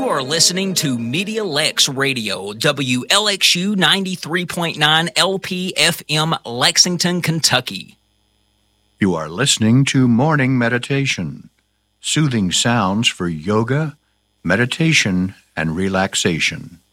You're listening to Media Lex Radio, WLXU 93.9 LPFM, Lexington, Kentucky. You are listening to Morning Meditation, soothing sounds for yoga, meditation, and relaxation.